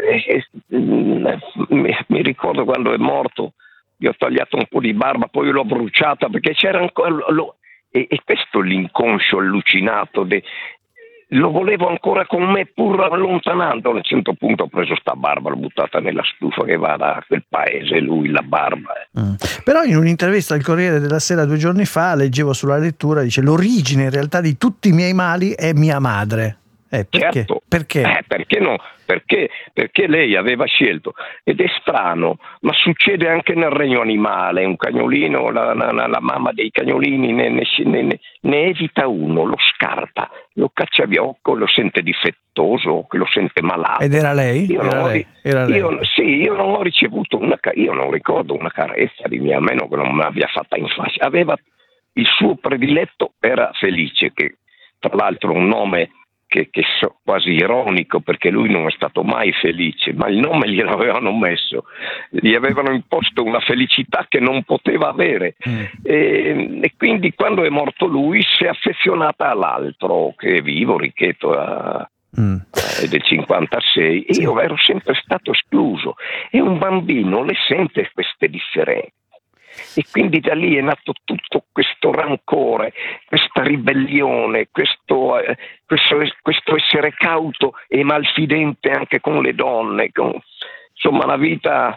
mi ricordo quando è morto, gli ho tagliato un po' di barba, poi l'ho bruciata perché c'era ancora e questo è l'inconscio allucinato lo volevo ancora con me pur allontanando. A un certo punto ho preso sta barba, l'ho buttata nella stufa che va da quel paese, lui la barba. Però in un'intervista al Corriere della Sera 2 giorni fa leggevo sulla lettura, dice: l'origine in realtà di tutti i miei mali è mia madre. Perché? Certo. Perché? Perché no? Perché lei aveva scelto, ed è strano, ma succede anche nel regno animale. Un cagnolino, la mamma dei cagnolini ne evita uno, lo scarta, lo caccia via, o lo sente difettoso, che lo sente malato. Ed era lei? Io non ho ricevuto io non ricordo una carezza di mia, a meno che non me l'abbia fatta in faccia. Aveva il suo prediletto, era Felice, che tra l'altro un nome che quasi ironico, perché lui non è stato mai felice, ma il nome glielo avevano messo, gli avevano imposto una felicità che non poteva avere, e quindi quando è morto lui si è affezionata all'altro, che è vivo, Ricchetto, è del 56, e io ero sempre stato escluso, e un bambino le sente queste differenze. E quindi da lì è nato tutto questo rancore, questa ribellione, questo essere cauto e malfidente anche con le donne. Insomma, la vita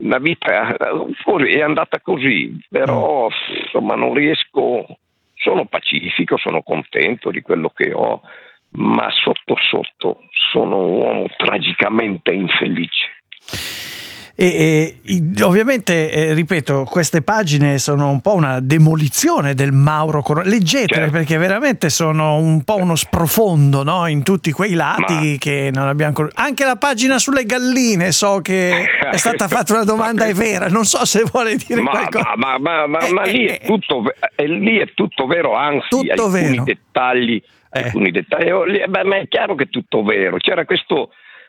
è andata così, però insomma non riesco, sono pacifico, sono contento di quello che ho, ma sotto sotto sono un uomo tragicamente infelice. E ovviamente, ripeto, queste pagine sono un po' una demolizione del Mauro Corona. Leggetele, certo, perché veramente sono un po' uno sprofondo, no? In tutti quei lati che non abbiamo. Anche la pagina sulle galline, so che è stata fatta una domanda, è vera, non so se vuole dire qualcosa. Ma lì è tutto vero, anzi tutto alcuni vero. dettagli. Ma è chiaro che è tutto vero. C'era questo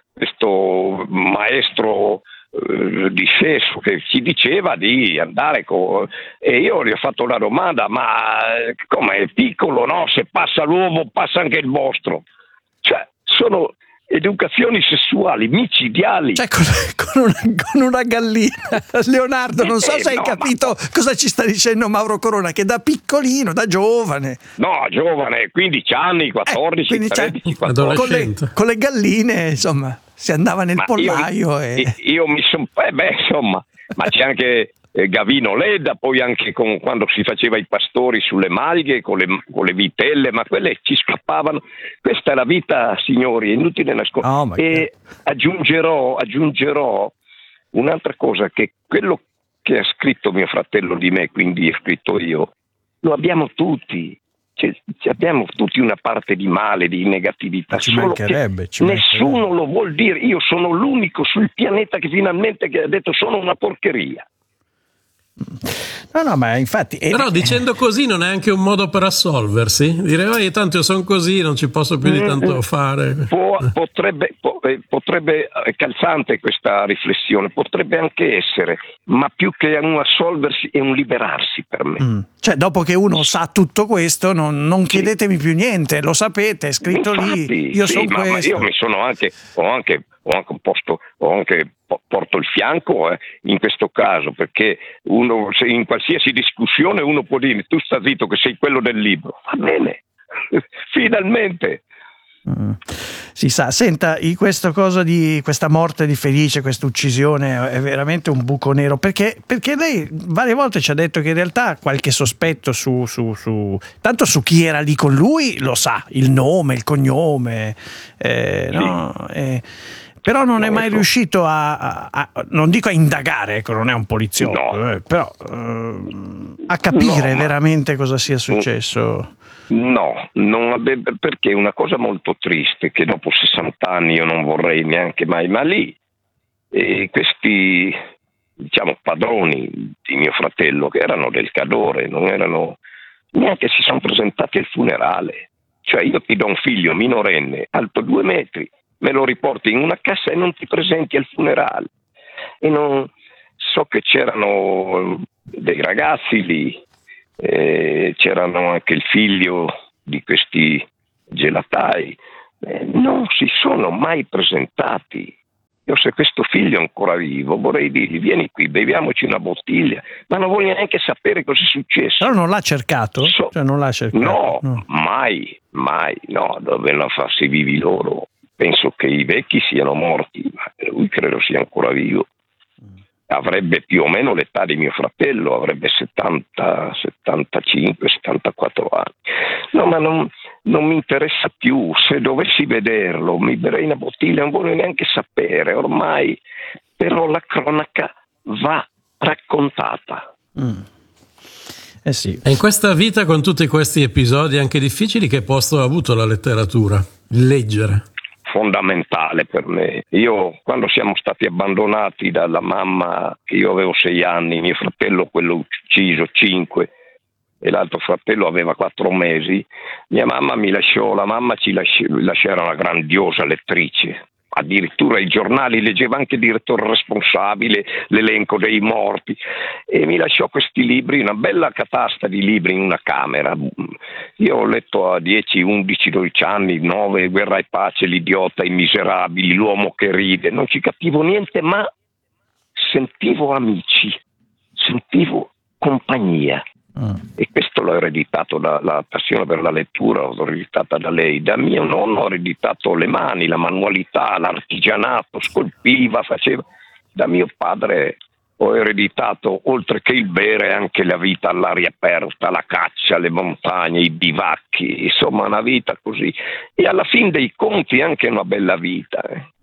maestro di Sesso che ci diceva di andare e io gli ho fatto la domanda: ma come è piccolo, no? Se passa l'uomo passa anche il vostro. Cioè sono educazioni sessuali micidiali, cioè, con una gallina. Leonardo, non so se hai capito cosa ci sta dicendo Mauro Corona, che da piccolino, da giovane, 15 anni, 14, 13, 14, con le galline, insomma, si andava nel pollaio. Io mi sono insomma, ma c'è anche Gavino Ledda, poi anche quando si faceva i pastori sulle malghe con le vitelle, ma quelle ci scappavano. Questa è la vita, signori, è inutile nascondere. E aggiungerò un'altra cosa, che quello che ha scritto mio fratello di me, quindi ho scritto io, lo abbiamo tutti. Abbiamo tutti una parte di male, di negatività, solo che nessuno lo vuol dire. Io sono l'unico sul pianeta che finalmente ha detto sono una porcheria. No, ma infatti. Però dicendo così non è anche un modo per assolversi? Dire, tanto io sono così, non ci posso più di tanto fare. Potrebbe, è calzante questa riflessione, potrebbe anche essere, ma più che un assolversi è un liberarsi per me. Cioè, dopo che uno sa tutto questo, non chiedetemi più niente, lo sapete, è scritto. Infatti, lì. Io sono questo. Ma io mi sono porto il fianco in questo caso, perché uno, se in qualsiasi discussione uno può dire: tu sta zitto che sei quello del libro, va bene. Finalmente. Si sa. Senta, questa cosa di questa morte di Felice, questa uccisione è veramente un buco nero, perché lei varie volte ci ha detto che in realtà qualche sospetto tanto su chi era lì con lui lo sa, il nome, il cognome, no? Però non è mai riuscito non dico a indagare, ecco, non è un poliziotto, però a capire veramente cosa sia successo. No, perché è una cosa molto triste che dopo 60 anni io non vorrei neanche mai, ma lì questi, diciamo, padroni di mio fratello, che erano del Cadore, non erano neanche, si sono presentati al funerale. Cioè, io ti do un figlio minorenne, alto 2 metri, me lo riporti in una cassa e non ti presenti al funerale. E non so che c'erano dei ragazzi lì, c'erano anche il figlio di questi gelatai, non si sono mai presentati. Io se questo figlio è ancora vivo vorrei dirgli vieni qui, beviamoci una bottiglia, ma non voglio neanche sapere cosa è successo. Però non l'ha cercato? Cioè non l'ha cercato? No, mai, no, dovevano farsi vivi loro. Penso che i vecchi siano morti, ma lui credo sia ancora vivo. Avrebbe più o meno l'età di mio fratello, avrebbe 70, 75, 74 anni. No, ma non mi interessa più. Se dovessi vederlo, mi berrei una bottiglia, non voglio neanche sapere. Ormai, però la cronaca va raccontata. Sì. E in questa vita, con tutti questi episodi anche difficili, che posto ha avuto la letteratura? Il leggere? Fondamentale per me. Io quando siamo stati abbandonati dalla mamma, che io avevo 6 anni, mio fratello quello ucciso 5 e l'altro fratello aveva 4 mesi, mia mamma mi lasciò, la mamma ci lasciò, era una grandiosa lettrice. Addirittura i giornali leggeva anche il direttore responsabile, l'elenco dei morti, e mi lasciò questi libri, una bella catasta di libri in una camera. Io ho letto a 10, 11, 12 anni, 9, Guerra e pace, L'idiota, I miserabili, L'uomo che ride, non ci capivo niente, ma sentivo amici, sentivo compagnia. E questo l'ho ereditato, la passione per la lettura l'ho ereditata da lei. Da mio nonno ho ereditato le mani, la manualità, l'artigianato, scolpiva, faceva. Da mio padre ho ereditato, oltre che il bere, anche la vita all'aria aperta, la caccia, le montagne, i bivacchi, insomma una vita così. E alla fin dei conti anche una bella vita.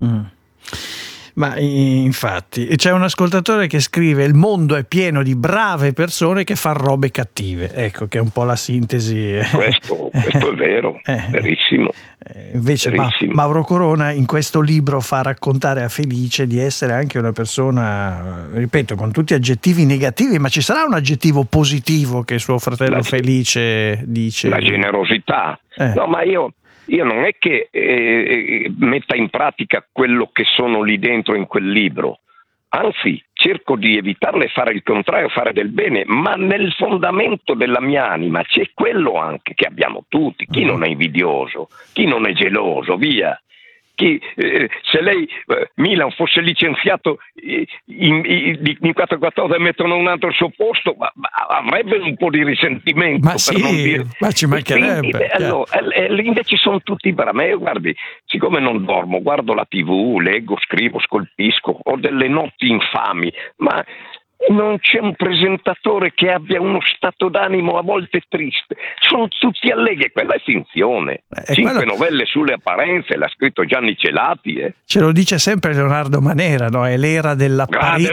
Ma infatti c'è un ascoltatore che scrive: il mondo è pieno di brave persone che fanno robe cattive. Ecco, che è un po' la sintesi. Questo è vero, verissimo. Invece verissimo. Mauro Corona in questo libro fa raccontare a Felice di essere anche una persona, ripeto, con tutti aggettivi negativi, ma ci sarà un aggettivo positivo che suo fratello Felice dice? La generosità. No, ma io non è che metta in pratica quello che sono lì dentro in quel libro, anzi cerco di evitarle e fare il contrario, fare del bene, ma nel fondamento della mia anima c'è quello anche che abbiamo tutti, chi non è invidioso, chi non è geloso, via. Se lei Milan fosse licenziato in 4-14 e mettono un altro al suo posto, avrebbe un po' di risentimento. Ma sì, non dire. Ma ci mancherebbe. Invece sono tutti bravi. Io, guardi, siccome non dormo, guardo la TV, leggo, scrivo, scolpisco, ho delle notti infami, ma non c'è un presentatore che abbia uno stato d'animo a volte triste, sono tutti allegri, quella è finzione. 5 novelle sulle apparenze, l'ha scritto Gianni Celati. Ce lo dice sempre Leonardo Manera, no? È l'era dell'apparire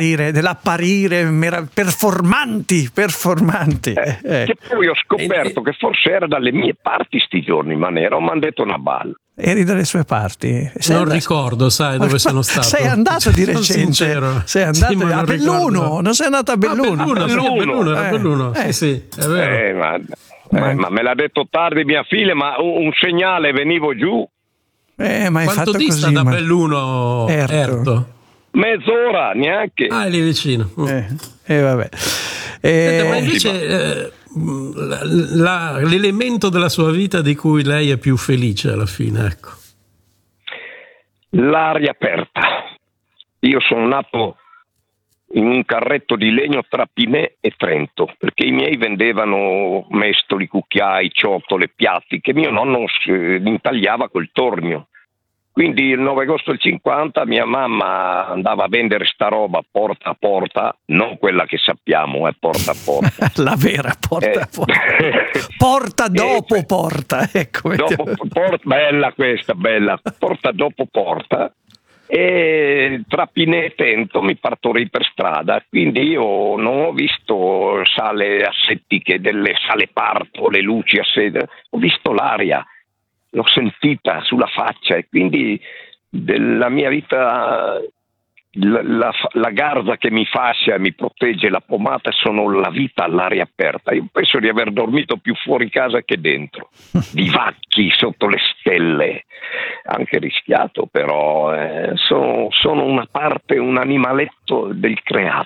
performanti. Che poi ho scoperto che forse era dalle mie parti sti giorni Manera, mi hanno detto una balla. Eri dalle sue parti? Ricordo, sai dove sono stato. Sei andato di recente? Sei andato a Belluno? Non sei andato a Belluno? Belluno. Sì, è vero. Ma me l'ha detto tardi mia figlia, ma un segnale, venivo giù. Ma quanto dista da Belluno Erto? Mezz'ora, neanche. È lì vicino. Vabbè. Ma invece l'elemento della sua vita di cui lei è più felice alla fine, ecco. L'aria aperta. Io sono nato in un carretto di legno tra Pinè e Trento, perché i miei vendevano mestoli, cucchiai, ciotole, piatti che mio nonno intagliava col tornio. Quindi il 9 agosto del 50 mia mamma andava a vendere sta roba porta a porta, non quella che sappiamo, porta a porta. La vera porta a porta. Porta dopo porta, ecco. Bella questa, bella. Porta dopo porta. E tra Pinè e Trento mi partorì per strada, quindi io non ho visto sale assettiche, delle sale parto, le luci a sede, ho visto l'aria. L'ho sentita sulla faccia e quindi della mia vita la garza che mi fascia e mi protegge, la pomata, sono la vita all'aria aperta. Io penso di aver dormito più fuori casa che dentro, vivacchi sotto le stelle, anche rischiato, però sono una parte, un animaletto del creato.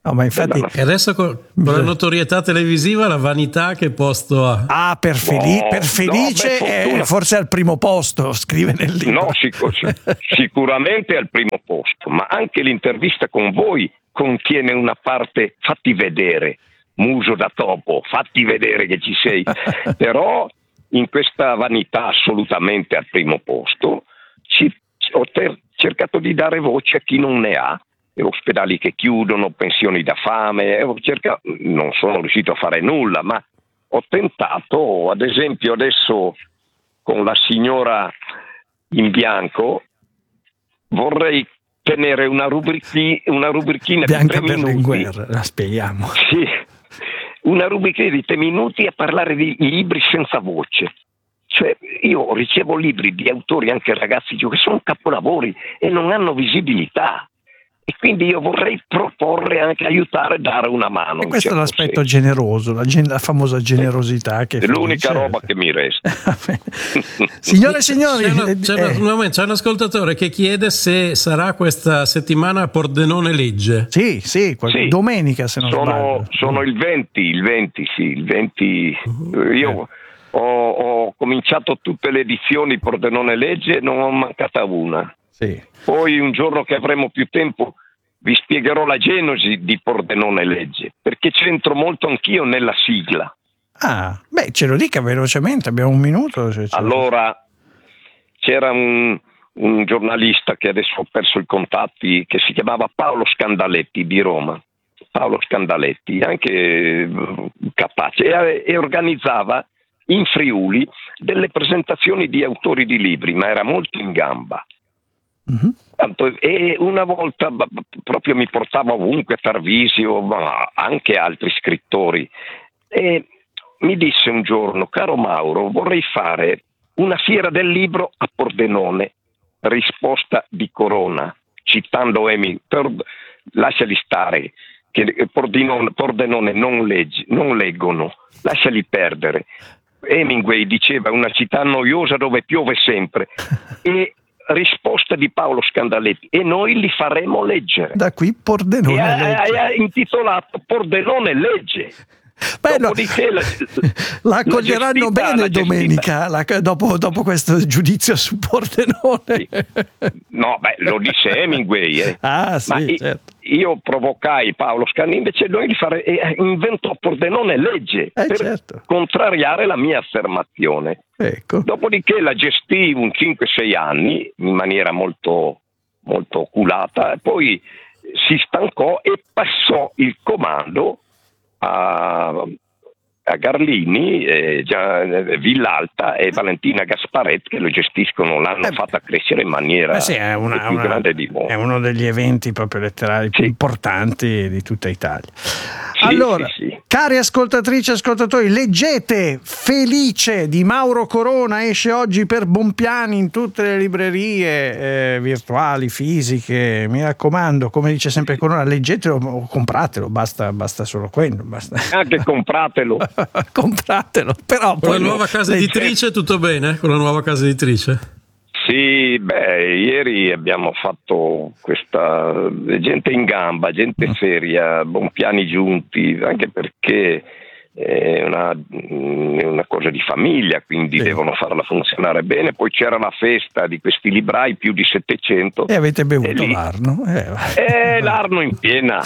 No, ma infatti... E adesso con la notorietà televisiva, la vanità che posto ha? Ah, per Felice forse al primo posto, scrive nel libro. No, sicuramente al primo posto, ma anche l'intervista con voi contiene una parte fatti vedere, muso da topo, fatti vedere che ci sei. Però in questa vanità assolutamente al primo posto ho cercato di dare voce a chi non ne ha. Ospedali che chiudono, pensioni da fame, non sono riuscito a fare nulla, ma ho tentato, ad esempio adesso con la signora in bianco vorrei tenere una rubrichina Bianca di 3 minuti. Berlinguer, la spieghiamo. Sì, una rubrichina di 3 minuti a parlare di libri senza voce. Cioè, io ricevo libri di autori, anche ragazzi, che sono capolavori e non hanno visibilità. E quindi io vorrei proporre anche aiutare, dare una mano. E questo è l'aspetto generoso, la famosa generosità che è l'unica roba che mi resta. Signore e signori, c'è un ascoltatore che chiede se sarà questa settimana a Pordenone Legge. Sì, domenica se non sbaglio. Sono il 20. Io ho cominciato tutte le edizioni Pordenone Legge, non ho mancata una. Sì. Poi un giorno che avremo più tempo vi spiegherò la genesi di Pordenone Legge, perché c'entro molto anch'io nella sigla. Ah, beh, ce lo dica velocemente, abbiamo un minuto. Allora, c'era un giornalista che adesso ho perso i contatti, che si chiamava Paolo Scandaletti di Roma. Paolo Scandaletti, anche capace, e organizzava in Friuli delle presentazioni di autori di libri, ma era molto in gamba. Mm-hmm. E una volta proprio mi portava ovunque, Tarvisio, ma anche altri scrittori, e mi disse un giorno: caro Mauro, vorrei fare una fiera del libro a Pordenone. Risposta di Corona, citando lasciali stare, che Pordenone non leggono, lasciali perdere. Hemingway diceva: una città noiosa dove piove sempre. E risposta di Paolo Scandaletti: e noi li faremo leggere. Da qui Pordenone Legge. Ha intitolato Pordenone Legge. Bello. La accoglieranno bene domenica dopo questo giudizio su Pordenone. No, lo disse Hemingway. Ah, sì, certo. Io provocai Paolo Scandaletti, invece noi inventò Pordenone Legge per contrariare la mia affermazione. Ecco. Dopodiché la gestii un 5-6 anni in maniera molto, molto oculata, e poi si stancò e passò il comando a Garlini, Villalta e Valentina Gasparet, che lo gestiscono, l'hanno fatta crescere in maniera più grande di voi. È uno degli eventi proprio letterari più importanti di tutta Italia. Allora, cari ascoltatrici e ascoltatori, leggete Felice di Mauro Corona, esce oggi per Bompiani in tutte le librerie virtuali, fisiche, mi raccomando, come dice sempre Corona, leggetelo o compratelo, basta solo quello. Anche compratelo. Compratelo, però con la nuova casa editrice tutto bene? Con la nuova casa editrice? Sì, ieri abbiamo fatto questa gente in gamba, gente seria, Bompiani giunti, anche perché è una cosa di famiglia, quindi devono farla funzionare bene. Poi c'era la festa di questi librai, più di 700. E avete bevuto l'Arno? L'Arno in piena.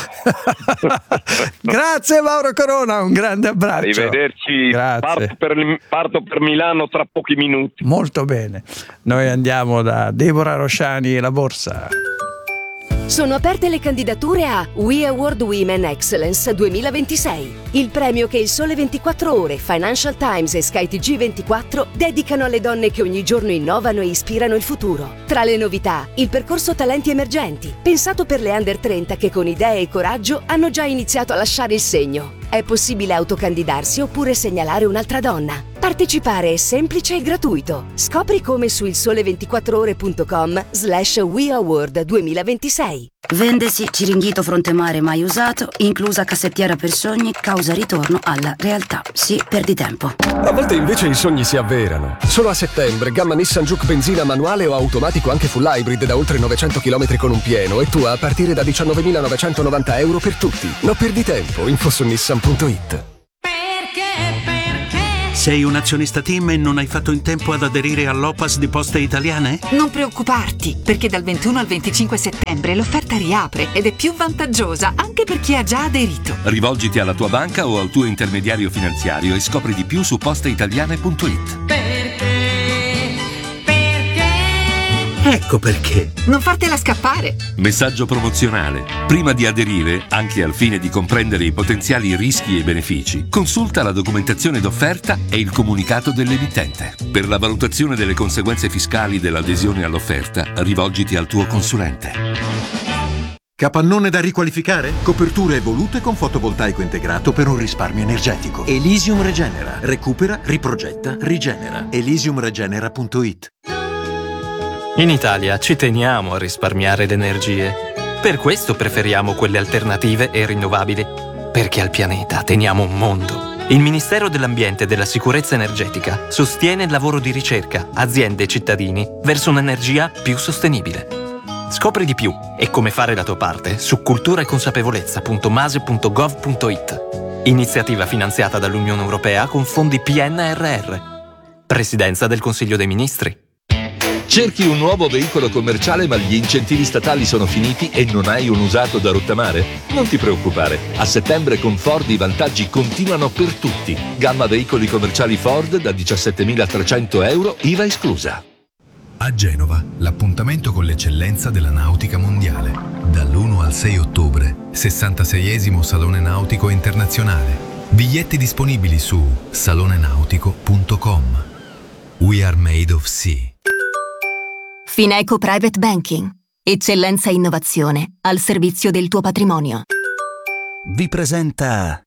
Grazie Mauro Corona, un grande abbraccio. Arrivederci. Parto per Milano tra pochi minuti. Molto bene. Noi andiamo da Deborah Rosciani e la Borsa. Sono aperte le candidature a We Award Women Excellence 2026, il premio che il Sole 24 Ore, Financial Times e Sky TG24 dedicano alle donne che ogni giorno innovano e ispirano il futuro. Tra le novità, il percorso Talenti Emergenti, pensato per le under 30 che con idee e coraggio hanno già iniziato a lasciare il segno. È possibile autocandidarsi oppure segnalare un'altra donna. Partecipare è semplice e gratuito. Scopri come su ilsole24ore.com/We Award 2026. Vendesi Ciringhito Fronte Mare mai usato, inclusa cassettiera per sogni, causa ritorno alla realtà. Sì, perdi tempo. A volte invece i sogni si avverano. Solo a settembre, gamma Nissan Juke benzina manuale o automatico anche full hybrid da oltre 900 km con un pieno e tua a partire da 19.990 euro per tutti. Non perdi tempo, info su nissan.it. Sei un azionista TIM e non hai fatto in tempo ad aderire all'OPAS di Poste Italiane? Non preoccuparti, perché dal 21 al 25 settembre l'offerta riapre ed è più vantaggiosa anche per chi ha già aderito. Rivolgiti alla tua banca o al tuo intermediario finanziario e scopri di più su posteitaliane.it. Ecco perché. Non fartela scappare. Messaggio promozionale. Prima di aderire, anche al fine di comprendere i potenziali rischi e benefici, consulta la documentazione d'offerta e il comunicato dell'emittente. Per la valutazione delle conseguenze fiscali dell'adesione all'offerta, rivolgiti al tuo consulente. Capannone da riqualificare? Coperture evolute con fotovoltaico integrato per un risparmio energetico. Elysium Regenera. Recupera, riprogetta, rigenera. Elysiumregenera.it. In Italia ci teniamo a risparmiare le energie. Per questo preferiamo quelle alternative e rinnovabili. Perché al pianeta teniamo un mondo. Il Ministero dell'Ambiente e della Sicurezza Energetica sostiene il lavoro di ricerca, aziende e cittadini verso un'energia più sostenibile. Scopri di più e come fare la tua parte su culturaeconsapevolezza.mase.gov.it. Iniziativa finanziata dall'Unione Europea con fondi PNRR. Presidenza del Consiglio dei Ministri. Cerchi un nuovo veicolo commerciale ma gli incentivi statali sono finiti e non hai un usato da rottamare? Non ti preoccupare, a settembre con Ford i vantaggi continuano per tutti. Gamma veicoli commerciali Ford da 17.300 euro, IVA esclusa. A Genova, l'appuntamento con l'eccellenza della nautica mondiale. Dall'1 al 6 ottobre, 66esimo Salone Nautico Internazionale. Biglietti disponibili su salonenautico.com. We are made of sea. Fineco Private Banking. Eccellenza e innovazione al servizio del tuo patrimonio. Vi presenta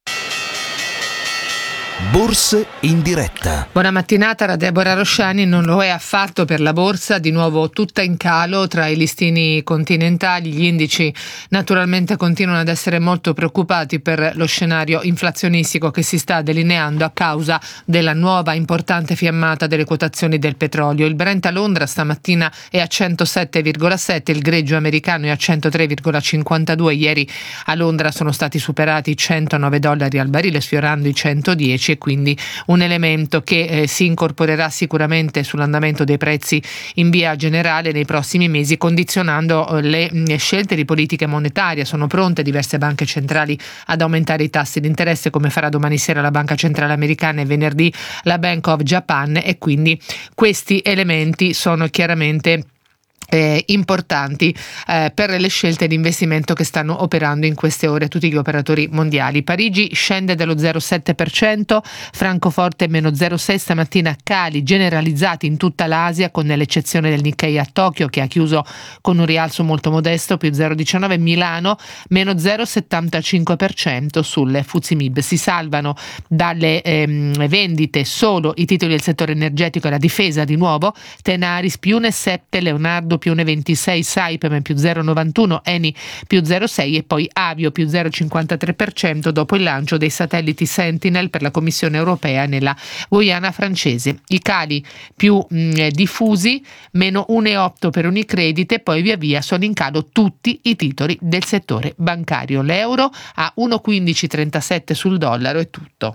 Borse in diretta. Buona mattinata da Deborah Rosciani. Non lo è affatto per la borsa, di nuovo tutta in calo tra i listini continentali. Gli indici naturalmente continuano ad essere molto preoccupati per lo scenario inflazionistico che si sta delineando a causa della nuova importante fiammata delle quotazioni del petrolio. Il Brent a Londra stamattina è a 107,7, il greggio americano è a 103,52. Ieri a Londra sono stati superati $109 al barile, sfiorando i 110, e quindi un elemento che si incorporerà sicuramente sull'andamento dei prezzi in via generale nei prossimi mesi, condizionando le scelte di politica monetaria. Sono pronte diverse banche centrali ad aumentare i tassi di interesse, come farà domani sera la Banca Centrale Americana e venerdì la Bank of Japan, e quindi questi elementi sono chiaramente importanti per le scelte di investimento che stanno operando in queste ore tutti gli operatori mondiali. Parigi scende dello 0,7%, Francoforte meno 0,6%, stamattina cali generalizzati in tutta l'Asia con l'eccezione del Nikkei a Tokyo che ha chiuso con un rialzo molto modesto, più 0,19%, Milano meno 0,75% sulle FTSE MIB. Si salvano dalle vendite solo i titoli del settore energetico e la difesa, di nuovo Tenaris più 1,7%, Leonardo più 1,26%, Saipem più 0,91%, Eni più 0,6% e poi Avio più 0,53% dopo il lancio dei satelliti Sentinel per la Commissione europea nella Guyana francese. I cali più diffusi, meno 1,8% per Unicredit, e poi via via sono in calo tutti i titoli del settore bancario. L'euro a 1,1537 sul dollaro è tutto.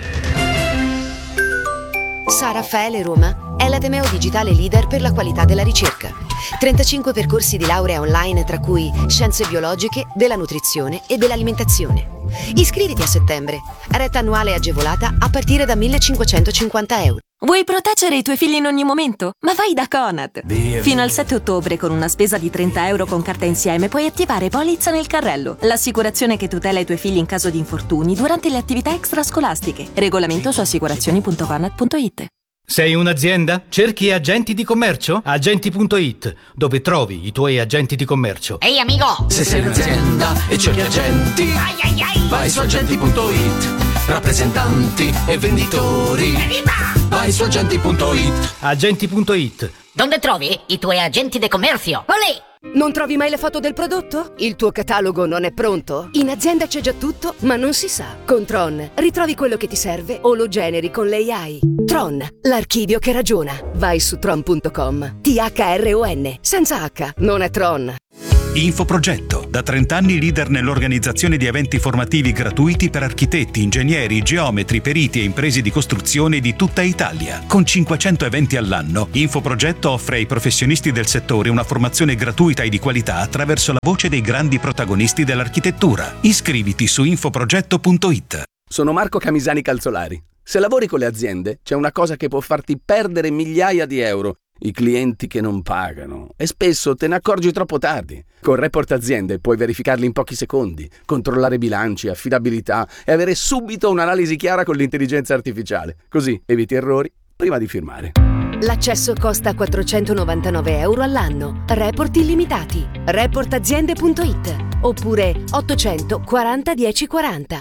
Sa Raffaele Roma è l'Ateneo digitale leader per la qualità della ricerca. 35 percorsi di laurea online, tra cui scienze biologiche, della nutrizione e dell'alimentazione. Iscriviti a settembre. Retta annuale agevolata a partire da €1.550. Vuoi proteggere i tuoi figli in ogni momento? Ma vai da Conad! Fino al 7 ottobre, con una spesa di €30 con carta insieme, puoi attivare Polizza nel carrello, l'assicurazione che tutela i tuoi figli in caso di infortuni durante le attività extrascolastiche. Regolamento su assicurazioni.conad.it. Sei un'azienda? Cerchi agenti di commercio? Agenti.it, dove trovi i tuoi agenti di commercio. Ehi amico! Se sei un'azienda e cerchi agenti, vai su agenti.it. rappresentanti e venditori. Vai su agenti.it. Agenti.it. Dove trovi i tuoi agenti di commercio? Olè! Non trovi mai le foto del prodotto? Il tuo catalogo non è pronto? In azienda c'è già tutto, ma non si sa. Con Tron ritrovi quello che ti serve o lo generi con l'AI. Tron, l'archivio che ragiona. Vai su tron.com. THRON, senza H, non è Tron. Infoprogetto, da 30 anni leader nell'organizzazione di eventi formativi gratuiti per architetti, ingegneri, geometri, periti e imprese di costruzione di tutta Italia. Con 500 eventi all'anno, Infoprogetto offre ai professionisti del settore una formazione gratuita e di qualità attraverso la voce dei grandi protagonisti dell'architettura. Iscriviti su infoprogetto.it. Sono Marco Camisani Calzolari. Se lavori con le aziende, c'è una cosa che può farti perdere migliaia di euro. I clienti che non pagano, e spesso te ne accorgi troppo tardi. Con Report Aziende puoi verificarli in pochi secondi, controllare bilanci, affidabilità e avere subito un'analisi chiara con l'intelligenza artificiale. Così eviti errori prima di firmare. L'accesso costa 499 euro all'anno. Report illimitati. Reportaziende.it oppure 840 1040.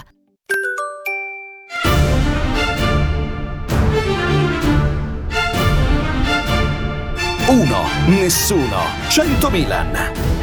1, nessuno, 100 Milan.